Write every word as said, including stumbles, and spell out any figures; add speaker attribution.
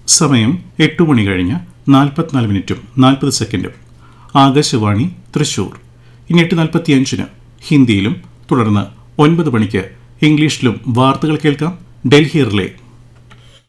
Speaker 1: സമയം എട്ട് മണി കഴിഞ്ഞ് നാൽപ്പത്തിനാല് മിനിറ്റും നാൽപ്പത് സെക്കൻഡും. ആകാശവാണി തൃശൂർ. ഇനി എട്ട് നാൽപ്പത്തിയഞ്ചിന് ഹിന്ദിയിലും തുടർന്ന് ഒൻപത് മണിക്ക് ഇംഗ്ലീഷിലും വാർത്തകൾ കേൾക്കാം. ഡൽഹി റിലേ